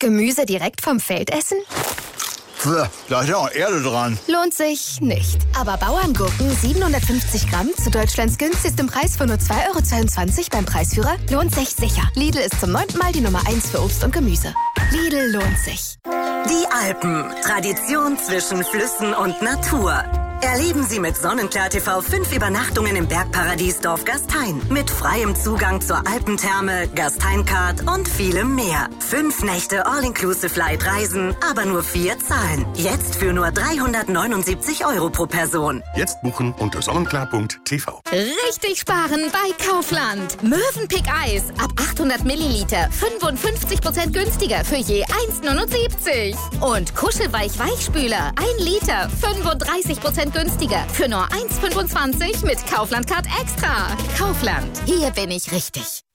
Gemüse direkt vom Feld essen? Da ist ja auch Erde dran. Lohnt sich nicht. Aber Bauerngurken 750 Gramm zu Deutschlands günstigstem Preis von nur 2,22 € beim Preisführer lohnt sich sicher. Lidl ist zum 9. Mal die Nummer 1 für Obst und Gemüse. Lidl lohnt sich. Die Alpen. Tradition zwischen Flüssen und Natur. Erleben Sie mit Sonnenklar TV 5 Übernachtungen im Bergparadies Dorf Gastein. Mit freiem Zugang zur Alpentherme, Gastein-Card und vielem mehr. 5 Nächte All-Inclusive-Flight-Reisen, aber nur 4 Zahlen. Jetzt für nur 379 € pro Person. Jetzt buchen unter sonnenklar.tv. Richtig sparen bei Kaufland. Mövenpick Eis ab 800 Milliliter 55% günstiger für je 1,79 €. Und Kuschelweich Weichspüler 1 Liter 35% günstiger für nur 1,25 € mit Kaufland Card Extra. Kaufland, hier bin ich richtig.